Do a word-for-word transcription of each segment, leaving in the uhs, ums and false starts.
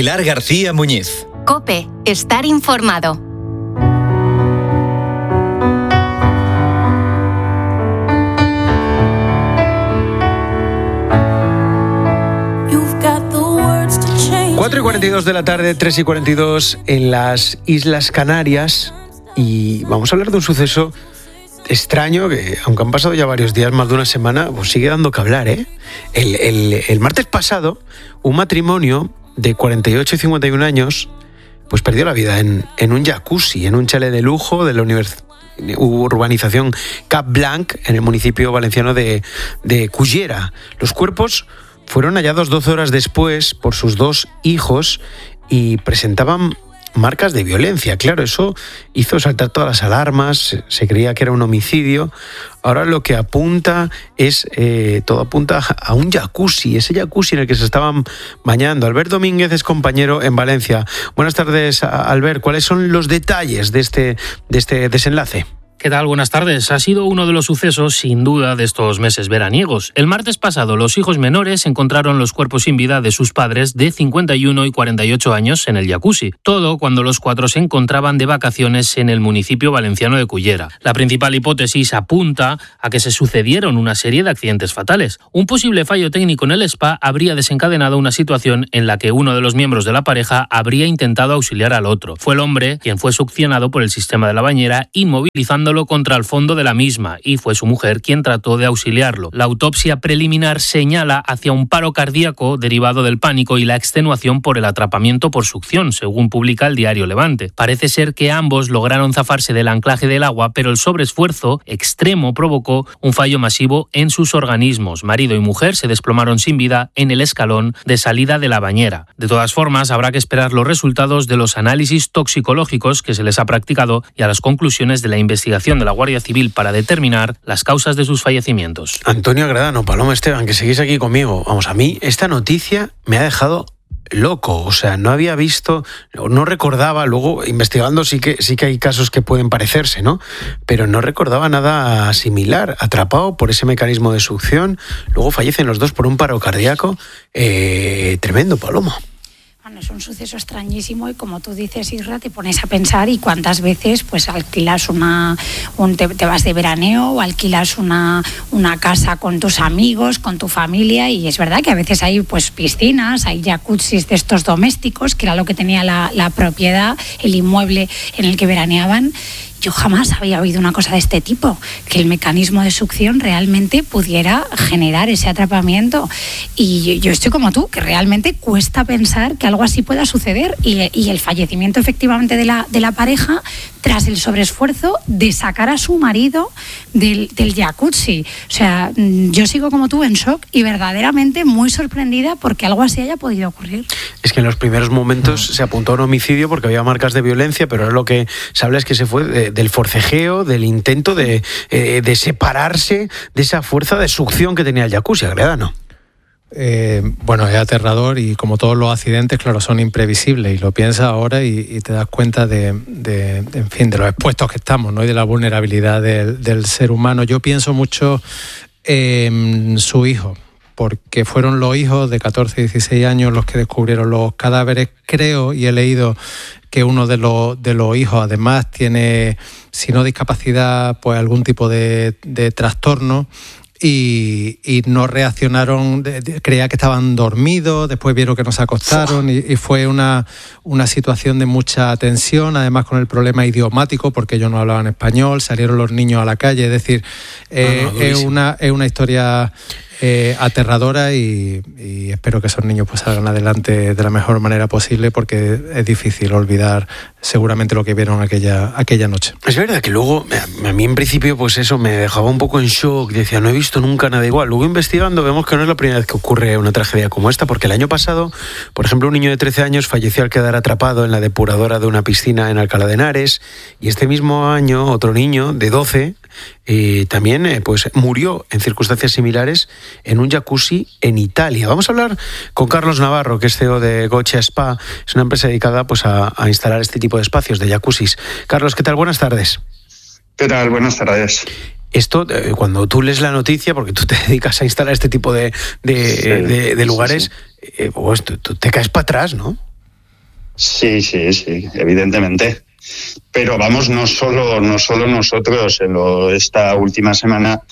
Pilar García Muñiz. COPE, estar informado. cuatro y cuarenta y dos de la tarde, tres y cuarenta y dos en las Islas Canarias, y vamos a hablar de un suceso extraño que, aunque han pasado ya varios días, más de una semana, pues sigue dando que hablar, ¿eh? El, el, el martes pasado, un matrimonio de cuarenta y ocho y cincuenta y un años pues perdió la vida en, en un jacuzzi, en un chalet de lujo de la univers- urbanización Cap Blanc, en el municipio valenciano de, de Cullera. Los cuerpos fueron hallados doce horas después por sus dos hijos y presentaban marcas de violencia. Claro, eso hizo saltar todas las alarmas, se creía que era un homicidio. Ahora lo que apunta es, eh, todo apunta a un jacuzzi, ese jacuzzi en el que se estaban bañando. Albert Domínguez es compañero en Valencia. Buenas tardes, Albert. ¿Cuáles son los detalles de este, de este desenlace? ¿Qué tal? Buenas tardes. Ha sido uno de los sucesos, sin duda, de estos meses veraniegos. El martes pasado, los hijos menores encontraron los cuerpos sin vida de sus padres de cincuenta y uno y cuarenta y ocho años en el jacuzzi. Todo cuando los cuatro se encontraban de vacaciones en el municipio valenciano de Cullera. La principal hipótesis apunta a que se sucedieron una serie de accidentes fatales. Un posible fallo técnico en el spa habría desencadenado una situación en la que uno de los miembros de la pareja habría intentado auxiliar al otro. Fue el hombre quien fue succionado por el sistema de la bañera, inmovilizando contra el fondo de la misma, y fue su mujer quien trató de auxiliarlo. La autopsia preliminar señala hacia un paro cardíaco derivado del pánico y la extenuación por el atrapamiento por succión, según publica el diario Levante. Parece ser que ambos lograron zafarse del anclaje del agua, pero el sobreesfuerzo extremo provocó un fallo masivo en sus organismos. Marido y mujer se desplomaron sin vida en el escalón de salida de la bañera. De todas formas, habrá que esperar los resultados de los análisis toxicológicos que se les ha practicado y a las conclusiones de la investigación de la Guardia Civil para determinar las causas de sus fallecimientos. Antonio Agradano, Paloma Esteban, que seguís aquí conmigo. Vamos, a mí esta noticia me ha dejado loco, o sea, no había visto, no recordaba, luego investigando sí que sí que hay casos que pueden parecerse, ¿no? Pero no recordaba nada similar. Atrapado por ese mecanismo de succión, luego fallecen los dos por un paro cardíaco. Eh, tremendo, Paloma. Bueno, es un suceso extrañísimo y, como tú dices, Isra, te pones a pensar y cuántas veces pues alquilas una un, te, te vas de veraneo o alquilas una, una casa con tus amigos, con tu familia, y es verdad que a veces hay pues piscinas, hay jacuzzis de estos domésticos, que era lo que tenía la, la propiedad, el inmueble en el que veraneaban. Yo jamás había oído una cosa de este tipo, que el mecanismo de succión realmente pudiera generar ese atrapamiento. Y yo estoy como tú, que realmente cuesta pensar que algo así pueda suceder. Y, y el fallecimiento efectivamente de la, de la pareja tras el sobreesfuerzo de sacar a su marido del, del jacuzzi. O sea, yo sigo como tú en shock y verdaderamente muy sorprendida porque algo así haya podido ocurrir. Es que en los primeros momentos se apuntó a un homicidio porque había marcas de violencia, pero ahora lo que se habla es que se fue de, del forcejeo, del intento de, eh, de separarse de esa fuerza de succión que tenía el jacuzzi, Agredano. Eh, bueno, es aterrador y, como todos los accidentes, claro, son imprevisibles, y lo piensas ahora y, y te das cuenta de, de, de, en fin, de los expuestos que estamos, ¿no? Y de la vulnerabilidad del, del ser humano. Yo pienso mucho en su hijo, porque fueron los hijos de catorce y dieciséis años los que descubrieron los cadáveres. Creo y he leído que uno de los, de los hijos además tiene, si no discapacidad, pues algún tipo de, de trastorno. Y, y no reaccionaron, de, de, creía que estaban dormidos, después vieron que no se acostaron y, y fue una, una situación de mucha tensión, además con el problema idiomático, porque ellos no hablaban español, salieron los niños a la calle, es decir, eh, no, no, es, una, es una historia eh, aterradora y, y espero que esos niños pues salgan adelante de la mejor manera posible, porque es difícil olvidar seguramente lo que vieron aquella, aquella noche. Es verdad que luego, a mí en principio pues eso me dejaba un poco en shock, decía, no he visto nunca nada igual. Luego investigando vemos que no es la primera vez que ocurre una tragedia como esta, porque el año pasado, por ejemplo, un niño de trece años falleció al quedar atrapado en la depuradora de una piscina en Alcalá de Henares, y este mismo año otro niño de doce eh, también eh, pues murió en circunstancias similares en un jacuzzi en Italia. Vamos a hablar con Carlos Navarro, que es C E O de Gocha Spa, es una empresa dedicada pues a, a instalar este tipo de espacios, de jacuzzis. Carlos, ¿qué tal? Buenas tardes. ¿Qué tal? Buenas tardes. Esto, eh, cuando tú lees la noticia, porque tú te dedicas a instalar este tipo de, de, sí, de, de lugares, sí, sí. Eh, pues, tú, tú te caes para atrás, ¿no? Sí, sí, sí, evidentemente. Pero vamos, no solo, no solo nosotros. En lo, esta última semana,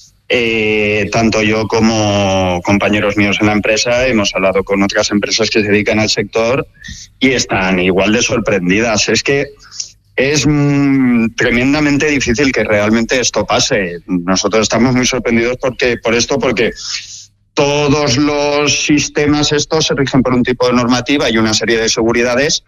eh, tanto yo como compañeros míos en la empresa hemos hablado con otras empresas que se dedican al sector y están igual de sorprendidas. Es que es mm, tremendamente difícil que realmente esto pase. Nosotros estamos muy sorprendidos porque, por esto, porque todos los sistemas estos se rigen por un tipo de normativa y una serie de seguridades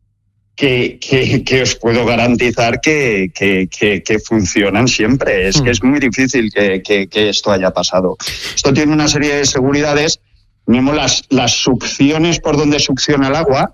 que, que, que os puedo garantizar que, que, que, que funcionan siempre. Es mm. que es muy difícil que, que, que esto haya pasado. Esto tiene una serie de seguridades. Tenemos las, las succiones por donde succiona el agua.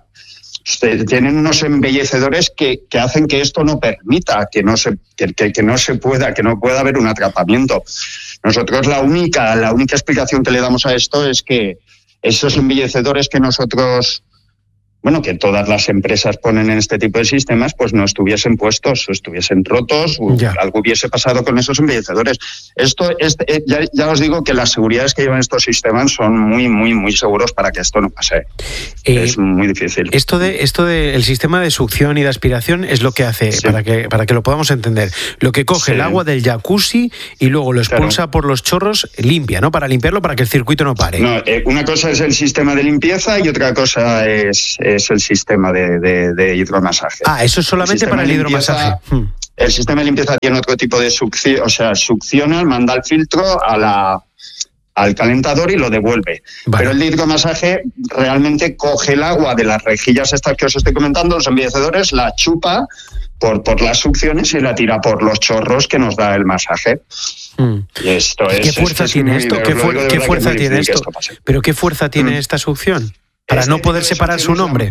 Tienen unos embellecedores que, que hacen que esto no permita, que no se, que, que, que no se pueda, que no pueda haber un atrapamiento. Nosotros la única, la única explicación que le damos a esto es que esos embellecedores que nosotros, bueno, que todas las empresas ponen en este tipo de sistemas, pues no estuviesen puestos, o estuviesen rotos, o ya. algo hubiese pasado con esos embellecedores. Esto es, ya, ya os digo que las seguridades que llevan estos sistemas son muy, muy, muy seguros para que esto no pase. Eh, es muy difícil. Esto de, esto de el sistema de succión y de aspiración es lo que hace, sí. para que, para que lo podamos entender. Lo que coge sí. el agua del jacuzzi y luego lo expulsa claro. por los chorros, limpia, ¿no? Para limpiarlo, para que el circuito no pare. No, eh, una cosa es el sistema de limpieza y otra cosa es es el sistema de, de, de hidromasaje. Ah, eso es solamente para el hidromasaje. Limpieza, el sistema de limpieza tiene otro tipo de succión, o sea, succiona, manda el filtro a la, al calentador y lo devuelve. Vale. Pero el de hidromasaje realmente coge el agua de las rejillas estas que os estoy comentando, los embellecedores, la chupa por, por las succiones y la tira por los chorros que nos da el masaje. Mm. Y esto es, ¿Qué fuerza es tiene esto? ¿Qué, fu- ¿qué fuerza tiene esto? esto ¿Pero qué fuerza tiene mm. esta succión? Para este no poder separar su nombre.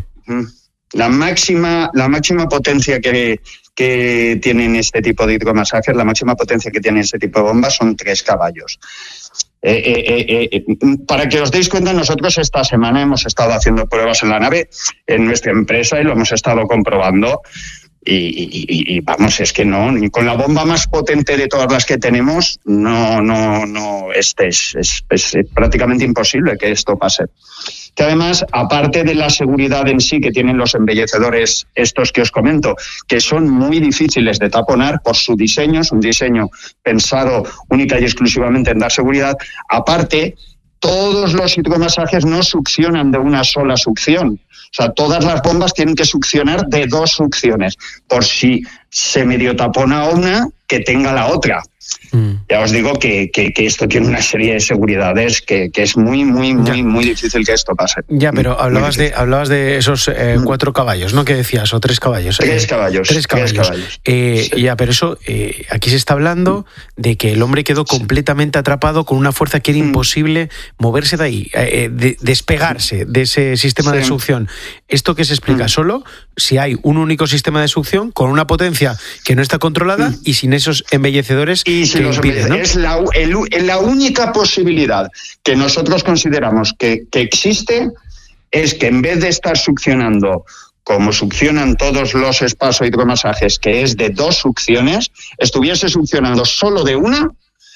La máxima, la máxima potencia que, que tienen este tipo de hidromasajes, la máxima potencia que tiene este tipo de bombas son tres caballos. Eh, eh, eh, eh, para que os deis cuenta, nosotros esta semana hemos estado haciendo pruebas en la nave, en nuestra empresa, y lo hemos estado comprobando. Y, y, y vamos, es que no, con la bomba más potente de todas las que tenemos, no, no, no, este es, es, es prácticamente imposible que esto pase. Que además, aparte de la seguridad en sí que tienen los embellecedores estos que os comento, que son muy difíciles de taponar por su diseño, es un diseño pensado única y exclusivamente en dar seguridad, aparte, todos los hidromasajes no succionan de una sola succión. O sea, todas las bombas tienen que succionar de dos succiones, por si se medio tapona una, que tenga la otra. Mm. Ya os digo que, que, que esto tiene una serie de seguridades que, que es muy, muy, muy, ya. muy difícil que esto pase. Ya, pero hablabas de hablabas de esos eh, mm. cuatro caballos, ¿no? ¿Qué decías? ¿O tres caballos? Tres eh, caballos. Tres caballos. Tres caballos. Eh, sí. Ya, pero eso, eh, aquí se está hablando mm. de que el hombre quedó completamente atrapado con una fuerza que era mm. imposible moverse de ahí, eh, de, despegarse de ese sistema sí. de succión. ¿Esto qué se explica? Mm. Solo si hay un único sistema de succión con una potencia que no está controlada mm. y sin esos embellecedores y si que los impiden, ¿no? Es la, el, la única posibilidad que nosotros consideramos que, que existe es que en vez de estar succionando como succionan todos los spas o hidromasajes, que es de dos succiones, estuviese succionando solo de una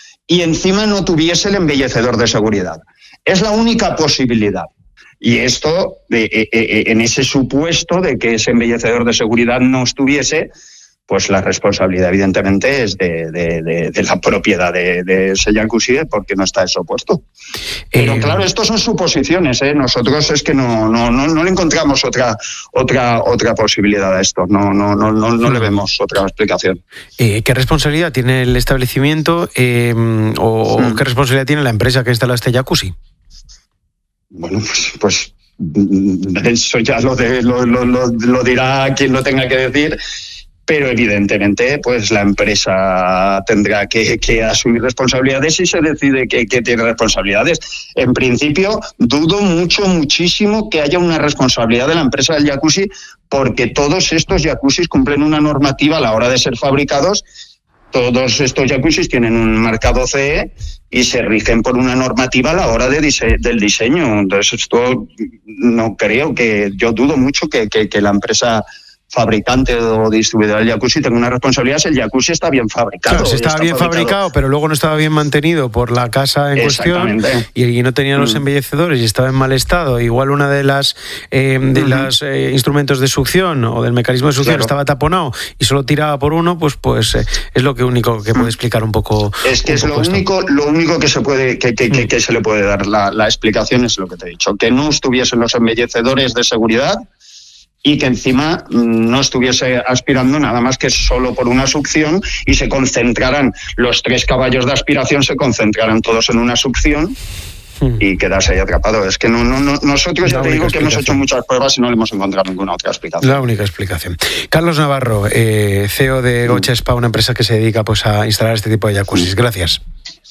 y encima no tuviese el embellecedor de seguridad. Es la única posibilidad. Y esto, eh, eh, en ese supuesto de que ese embellecedor de seguridad no estuviese, pues la responsabilidad evidentemente es de, de, de, de la propiedad de, de ese jacuzzi, porque no está eso puesto. Pero eh, claro, esto son suposiciones, ¿eh? Nosotros es que no, no, no, no le encontramos otra, otra, otra posibilidad a esto, no, no, no, no, no le vemos otra explicación. Eh, ¿Qué responsabilidad tiene el establecimiento eh, o hmm. qué responsabilidad tiene la empresa que instala este jacuzzi? Bueno, pues, pues eso ya lo, de, lo, lo, lo, lo dirá quien lo tenga que decir, pero evidentemente pues la empresa tendrá que, que asumir responsabilidades y se decide que, que tiene responsabilidades. En principio, dudo mucho, muchísimo que haya una responsabilidad de la empresa del jacuzzi, porque todos estos jacuzzis cumplen una normativa a la hora de ser fabricados. Todos estos jacuzzis tienen un marcado C E y se rigen por una normativa a la hora de dise- del diseño. Entonces, esto no creo que, yo dudo mucho que, que, que la empresa fabricante o distribuidor del jacuzzi, tengo una responsabilidad si el jacuzzi está bien fabricado. Claro, si estaba bien fabricado. fabricado, pero luego no estaba bien mantenido por la casa en cuestión y no tenía los mm. embellecedores y estaba en mal estado. Igual una de las eh, de uh-huh. los eh, instrumentos de succión o del mecanismo de succión claro. estaba taponado y solo tiraba por uno, pues pues eh, es lo que único que puede explicar un poco. Es que es lo esto. único, lo único que se puede que, que, que, que se le puede dar la, la explicación es lo que te he dicho, que no estuviesen los embellecedores de seguridad y que encima no estuviese aspirando nada más que solo por una succión y se concentraran, los tres caballos de aspiración se concentraran todos en una succión y quedarse ahí atrapado. Es que no, no, no nosotros ya te digo que hemos hecho muchas pruebas y no le hemos encontrado ninguna otra explicación. La única explicación. Carlos Navarro, eh, C E O de Gocha Spa, una empresa que se dedica pues a instalar este tipo de jacuzzis. Gracias.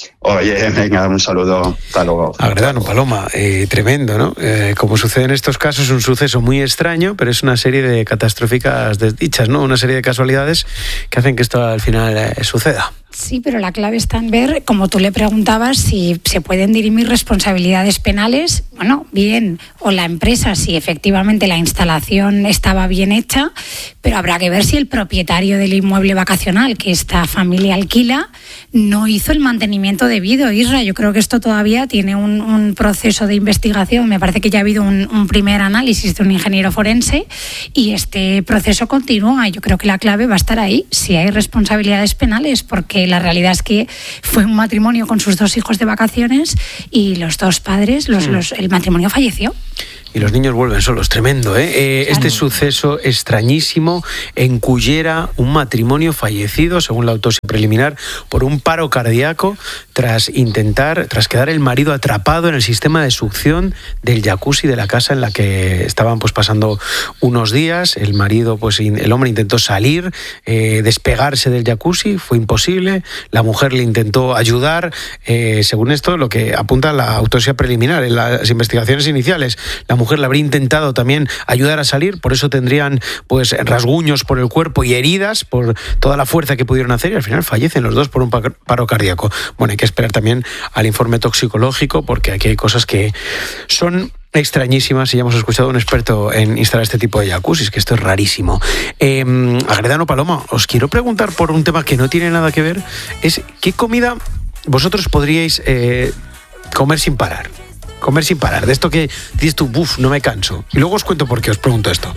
Oye, venga, un saludo. Hasta luego. Agredano, Paloma, eh, tremendo, ¿no? Eh, como sucede en estos casos, es un suceso muy extraño, pero es una serie de catastróficas desdichas, ¿no? Una serie de casualidades que hacen que esto al final eh, suceda. Sí, pero la clave está en ver, como tú le preguntabas, si se pueden dirimir responsabilidades penales. Bueno, bien, o la empresa, si efectivamente la instalación estaba bien hecha, pero habrá que ver si el propietario del inmueble vacacional que esta familia alquila no hizo el mantenimiento debido. Isra, yo creo que esto todavía tiene un, un proceso de investigación. Me parece que ya ha habido un, un primer análisis de un ingeniero forense y este proceso continúa. Yo creo que la clave va a estar ahí, si hay responsabilidades penales, porque la realidad es que fue un matrimonio con sus dos hijos de vacaciones y los dos padres, los, mm. los, el matrimonio falleció. Y los niños vuelven solos, tremendo, ¿eh? eh claro. Este suceso extrañísimo en Cullera, un matrimonio fallecido, según la autopsia preliminar, por un paro cardíaco tras intentar, tras quedar el marido atrapado en el sistema de succión del jacuzzi de la casa en la que estaban pues pasando unos días. El marido, pues el hombre intentó salir, eh, despegarse del jacuzzi, fue imposible. La mujer le intentó ayudar, eh, según esto, lo que apunta la autopsia preliminar en las investigaciones iniciales. La mujer le habría intentado también ayudar a salir, por eso tendrían pues rasguños por el cuerpo y heridas por toda la fuerza que pudieron hacer y al final fallecen los dos por un paro cardíaco. Bueno, hay que esperar también al informe toxicológico porque aquí hay cosas que son extrañísimas y ya hemos escuchado a un experto en instalar este tipo de jacuzzis, que esto es rarísimo. Eh, Agredano, Paloma, os quiero preguntar por un tema que no tiene nada que ver, es ¿qué comida vosotros podríais eh, comer sin parar? Comer sin parar, de esto que dices tú, buf, no me canso. Y luego os cuento por qué os pregunto esto.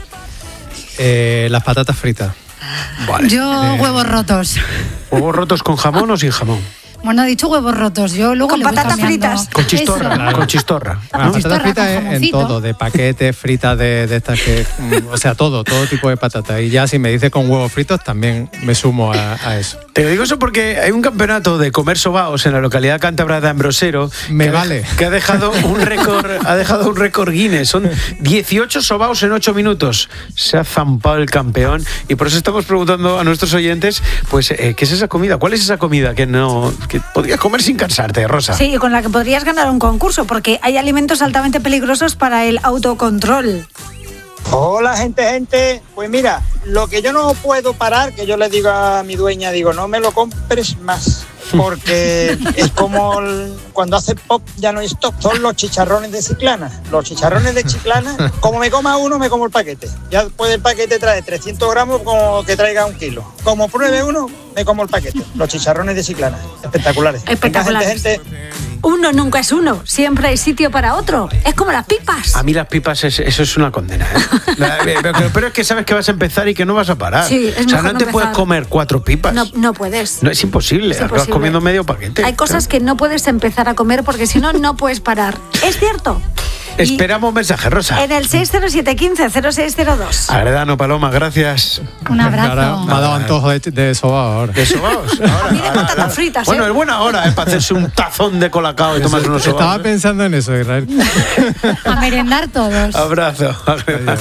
Eh, las patatas fritas. Vale. Yo, eh, huevos rotos. ¿Huevos rotos con jamón o sin jamón? Bueno, ha dicho huevos rotos. Yo luego con le patatas voy fritas. Con chistorra, claro. Con chistorra. ¿No? Con patatas fritas en todo, de paquetes, fritas de, de estas que... O sea, todo, todo tipo de patatas. Y ya si me dice con huevos fritos, también me sumo a, a eso. Te digo eso porque hay un campeonato de comer sobaos en la localidad cántabra de Ambrosero. Me que vale. Ha, que ha dejado un récord, ha dejado un récord Guinness. Son dieciocho sobaos en ocho minutos. Se ha zampado el campeón. Y por eso estamos preguntando a nuestros oyentes, pues, eh, ¿qué es esa comida? ¿Cuál es esa comida que no que podrías comer sin cansarte, Rosa? Sí, con la que podrías ganar un concurso, porque hay alimentos altamente peligrosos para el autocontrol. Hola, gente, gente. Pues mira, lo que yo no puedo parar, que yo le digo a mi dueña, digo, no me lo compres más, porque es como el, cuando hace pop ya no hay stock, son los chicharrones de Chiclana. Los chicharrones de Chiclana, como me coma uno, me como el paquete. Ya después el paquete trae trescientos gramos, como que traiga un kilo. Como pruebe uno, me como el paquete. Los chicharrones de Chiclana, espectaculares. Espectaculares. Venga, gente, gente. Uno nunca es uno, siempre hay sitio para otro. Es como las pipas. A mí las pipas, es, eso es una condena, ¿eh? pero, pero es que sabes que vas a empezar y que no vas a parar. Sí, es o sea, no te empezar. Puedes comer cuatro pipas. No, no puedes. No, es imposible, es acabas imposible. Comiendo medio paquete. Hay cosas que no puedes empezar a comer porque si no, no puedes parar. Es cierto. Esperamos un mensaje, Rosa. En el seis cero siete uno cinco cero seis cero dos. Agredano, Paloma, gracias. Un abrazo. Ahora, me ha dado antojo de, de sobao ahora. ¿De sobaos? Ahora, a mí de patatas fritas, Bueno, ¿eh? es buena hora, ¿eh? Para hacerse un tazón de colacao y tomarse unos sobaos. Estaba pensando en eso, Israel. A merendar todos. Abrazo. Agredano.